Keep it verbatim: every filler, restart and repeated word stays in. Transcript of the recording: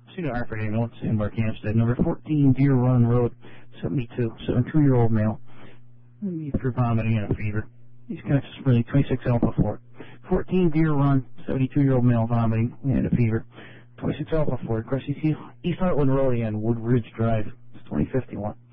Cedar Hartford Ambulance, Sandbar Hampstead, number fourteen Deer Run Road, seventy-two, seventy-two-year-old male, for vomiting and a fever. He's conscious for the twenty-six Alpha Ford. fourteen Deer Run, seventy-two-year-old male, vomiting and a fever. twenty-six Alpha Ford, across East Heartland Road and Woodridge Drive. It's twenty fifty-one.